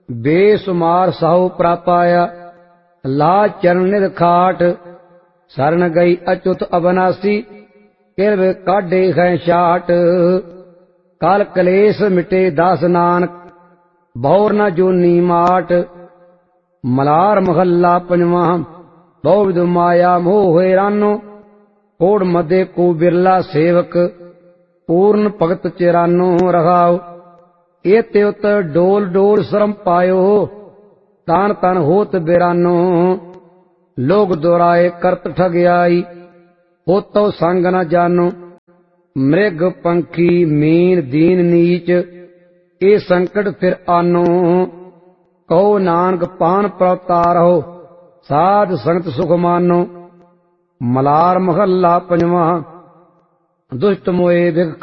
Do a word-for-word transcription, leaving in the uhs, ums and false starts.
बेसुमार साहु प्रापाया, ला चरण निध खाट, शरण गई अच्युत अबनासी, किरब काढ़े है शाट। काल कलेश मिटे दास नानक, बहुर न जोनी माट। मलार महल्ला पंजवा, बहु विध माया मोह रानो, कोड़ मदे को बिरला सेवक, पूर्ण भगत चिरानो रहाओ। ये त्योत डोल डोल श्रम पायो, तान तन होत बिरानो। लोग दोराए करत ठगियाई, होतो संग न जानो। मृग पंखी मीन दीन नीच, ए संकट फिर आनो। कहो नानक पान प्रवतारो, साध संगत सुख मानो। मलार महल्ला पंजवा, दुष्ट मोए बिग